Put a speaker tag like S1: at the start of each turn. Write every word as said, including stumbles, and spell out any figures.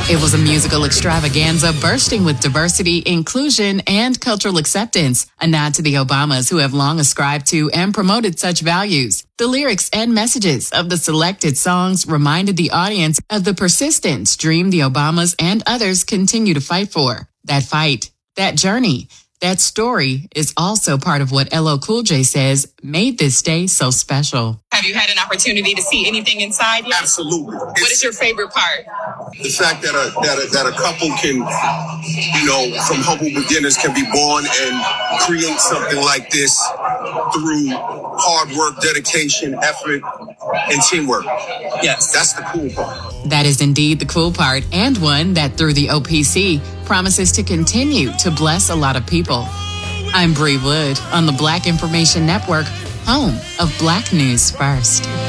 S1: It was a musical extravaganza bursting with diversity, inclusion, and cultural acceptance, a nod to the Obamas who have long ascribed to and promoted such values. The lyrics and messages of the selected songs reminded the audience of the persistent dream the Obamas and others continue to fight for. That fight, that journey, that story is also part of what L L Cool J says made this day so special.
S2: Have you had an opportunity to see anything inside yet?
S3: Absolutely.
S2: What is your favorite part?
S3: The fact that a, that a, that a couple can, you know, from humble beginners can be born and create something like this through hard work, dedication, effort, and teamwork.
S2: Yes.
S3: That's the cool part.
S1: That is indeed the cool part, and one that through the O P C promises to continue to bless a lot of people. I'm Bree Wood on the Black Information Network, home of Black News First.